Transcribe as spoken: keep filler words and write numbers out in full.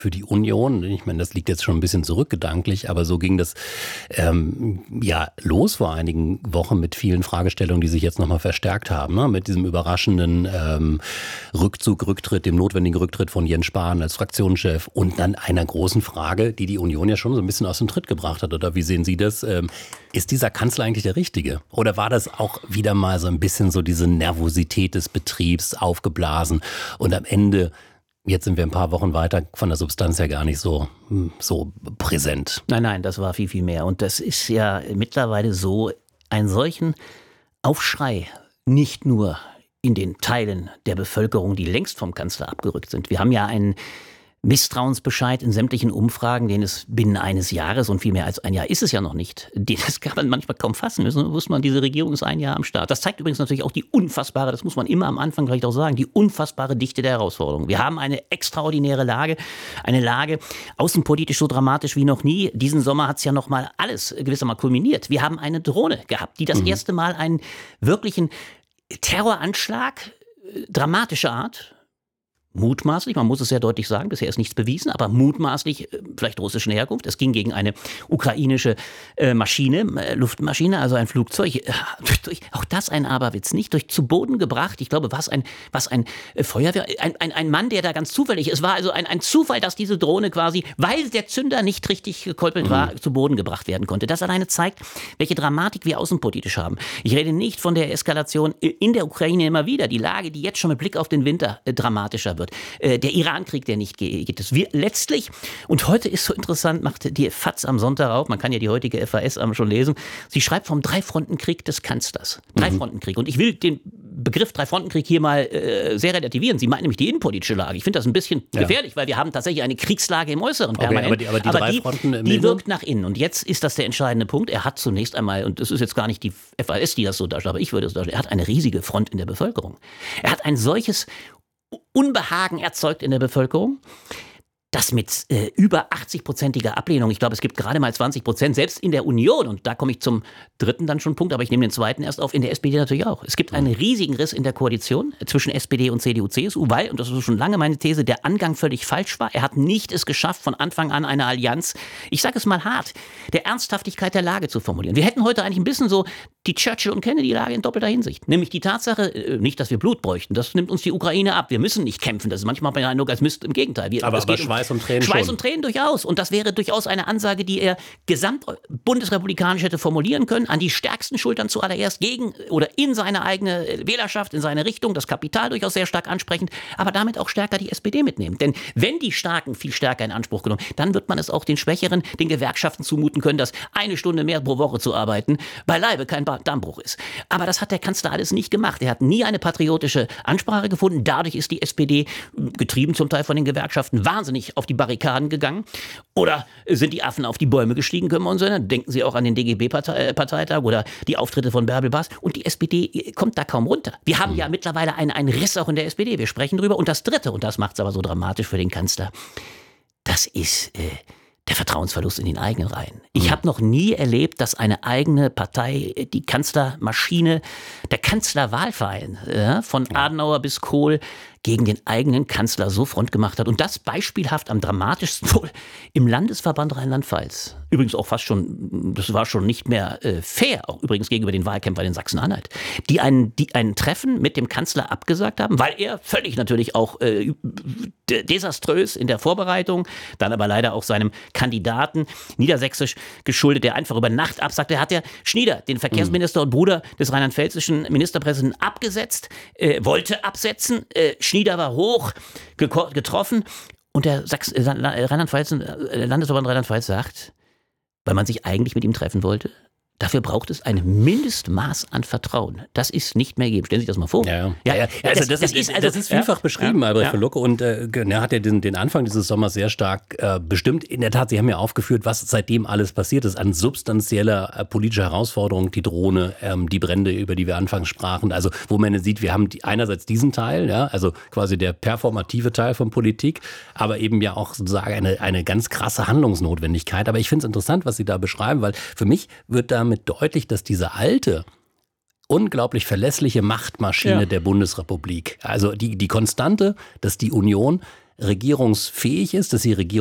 für die Union, ich meine, das liegt jetzt schon ein bisschen zurück gedanklich, aber so ging das ähm, ja los vor einigen Wochen mit vielen Fragestellungen, die sich jetzt nochmal verstärkt haben, ne? Mit diesem überraschenden ähm, Rückzug, Rücktritt, dem notwendigen Rücktritt von Jens Spahn als Fraktionschef und dann einer großen Frage, die die Union ja schon so ein bisschen aus dem Tritt gebracht hat. Oder wie sehen Sie das? Ähm, ist dieser Kanzler eigentlich der Richtige? Oder war das auch wieder mal so ein bisschen so diese Nervosität des Betriebs aufgeblasen und am Ende, jetzt sind wir ein paar Wochen weiter, von der Substanz ja gar nicht so, so präsent. Nein, nein, das war viel, viel mehr. Und das ist ja mittlerweile so, einen solchen Aufschrei nicht nur in den Teilen der Bevölkerung, die längst vom Kanzler abgerückt sind. Wir haben ja einen Misstrauensbescheid in sämtlichen Umfragen, den es binnen eines Jahres, und viel mehr als ein Jahr ist es ja noch nicht, das kann man manchmal kaum fassen. Müssen, wusste man, diese Regierung ist ein Jahr am Start. Das zeigt übrigens natürlich auch die unfassbare, das muss man immer am Anfang gleich auch sagen, die unfassbare Dichte der Herausforderungen. Wir haben eine extraordinäre Lage, eine Lage außenpolitisch so dramatisch wie noch nie. Diesen Sommer hat es ja noch mal alles gewissermaßen kulminiert. Wir haben eine Drohne gehabt, die das mhm. erste Mal einen wirklichen Terroranschlag dramatischer Art, mutmaßlich, man muss es sehr deutlich sagen, bisher ist nichts bewiesen, aber mutmaßlich vielleicht russischer Herkunft. Es ging gegen eine ukrainische äh, Maschine, äh, Luftmaschine, also ein Flugzeug. Äh, durch, auch das ein Aberwitz, nicht durch zu Boden gebracht. Ich glaube, was ein, was ein äh, Feuerwehr, ein, ein, ein Mann, der da ganz zufällig, es war also ein, ein Zufall, dass diese Drohne quasi, weil der Zünder nicht richtig gekolpelt war, mhm. zu Boden gebracht werden konnte. Das alleine zeigt, welche Dramatik wir außenpolitisch haben. Ich rede nicht von der Eskalation in der Ukraine immer wieder. Die Lage, die jetzt schon mit Blick auf den Winter äh, dramatischer wird. Wird. Der Iran-Krieg, der nicht geht. Es wir letztlich, und heute ist so interessant, macht die F A Z am Sonntag auch, man kann ja die heutige F A S schon lesen, sie schreibt vom Dreifrontenkrieg des Kanzlers. Dreifrontenkrieg. Und ich will den Begriff Dreifrontenkrieg hier mal äh, sehr relativieren. Sie meint nämlich die innenpolitische Lage. Ich finde das ein bisschen ja. gefährlich, weil wir haben tatsächlich eine Kriegslage im Äußeren permanent. Okay, aber die, aber die, aber drei die, Fronten im die wirkt nach innen. Und jetzt ist das der entscheidende Punkt. Er hat zunächst einmal, und das ist jetzt gar nicht die F A S, die das so darstellt, aber ich würde es darstellen, er hat eine riesige Front in der Bevölkerung. Er hat ein solches Unbehagen erzeugt in der Bevölkerung, das mit äh, über achtzig-prozentiger Ablehnung, ich glaube, es gibt gerade mal zwanzig Prozent, selbst in der Union, und da komme ich zum dritten dann schon Punkt, aber ich nehme den zweiten erst auf, in der S P D natürlich auch. Es gibt einen riesigen Riss in der Koalition zwischen S P D und C D U C S U, weil, und das ist schon lange meine These, der Angang völlig falsch war. Er hat nicht es geschafft, von Anfang an eine Allianz, ich sage es mal hart, der Ernsthaftigkeit der Lage zu formulieren. Wir hätten heute eigentlich ein bisschen so die Churchill- und Kennedy-Lage in doppelter Hinsicht. Nämlich die Tatsache, nicht, dass wir Blut bräuchten, das nimmt uns die Ukraine ab. Wir müssen nicht kämpfen. Das ist manchmal hat man ja einen Eindruck, als Mist, im Gegenteil. Wir, aber aber um Schweiß und Tränen Schweiß schon. und Tränen durchaus. Und das wäre durchaus eine Ansage, die er gesamt-bundesrepublikanisch hätte formulieren können, an die stärksten Schultern zuallererst, gegen oder in seine eigene Wählerschaft, in seine Richtung, das Kapital durchaus sehr stark ansprechend, aber damit auch stärker die S P D mitnehmen. Denn wenn die Starken viel stärker in Anspruch genommen, dann wird man es auch den Schwächeren, den Gewerkschaften zumuten können, dass eine Stunde mehr pro Woche zu arbeiten beileibe kein Dammbruch ist. Aber das hat der Kanzler alles nicht gemacht. Er hat nie eine patriotische Ansprache gefunden. Dadurch ist die S P D, getrieben zum Teil von den Gewerkschaften, wahnsinnig auf die Barrikaden gegangen. Oder sind die Affen auf die Bäume gestiegen, können wir uns erinnern. Denken Sie auch an den D G B-Parteitag oder die Auftritte von Bärbel Baas. Und die S P D kommt da kaum runter. Wir haben ja mittlerweile einen, einen Riss auch in der S P D. Wir sprechen drüber. Und das Dritte, und das macht es aber so dramatisch für den Kanzler, das ist äh, der Vertrauensverlust in den eigenen Reihen. Ich habe noch nie erlebt, dass eine eigene Partei, die Kanzlermaschine, der Kanzlerwahlverein, ja, von Adenauer bis Kohl, gegen den eigenen Kanzler so Front gemacht hat. Und das beispielhaft am dramatischsten wohl im Landesverband Rheinland-Pfalz. Übrigens auch fast schon, das war schon nicht mehr äh, fair, auch übrigens gegenüber den Wahlkämpfern in Sachsen-Anhalt, die ein, die ein Treffen mit dem Kanzler abgesagt haben, weil er völlig natürlich auch äh, desaströs in der Vorbereitung, dann aber leider auch seinem Kandidaten niedersächsisch geschuldet, der einfach über Nacht absagte, hat der Schnieder, den Verkehrsminister und Bruder des rheinland-pfälzischen Ministerpräsidenten, abgesetzt, äh, wollte absetzen, äh, Schnieder war hoch geko- getroffen und der Sachs- äh, Rheinland-Pfalz, äh, Landesverband Rheinland-Pfalz sagt, weil man sich eigentlich mit ihm treffen wollte, dafür braucht es ein Mindestmaß an Vertrauen. Das ist nicht mehr gegeben. Stellen Sie sich das mal vor. Ja, ja. ja, ja. Also das, das, das, ist, also, das ist vielfach ja, beschrieben, ja, Albrecht ja. von Lucke. Und äh, er hat ja den, den Anfang dieses Sommers sehr stark äh, bestimmt. In der Tat, Sie haben ja aufgeführt, was seitdem alles passiert ist an substanzieller äh, politischer Herausforderung. Die Drohne, ähm, die Brände, über die wir anfangs sprachen. Also wo man sieht, wir haben die, einerseits diesen Teil, ja, also quasi der performative Teil von Politik, aber eben ja auch sozusagen eine, eine ganz krasse Handlungsnotwendigkeit. Aber ich finde es interessant, was Sie da beschreiben, weil für mich wird da damit deutlich, dass diese alte, unglaublich verlässliche Machtmaschine ja. der Bundesrepublik, also die, die Konstante, dass die Union regierungsfähig ist, dass sie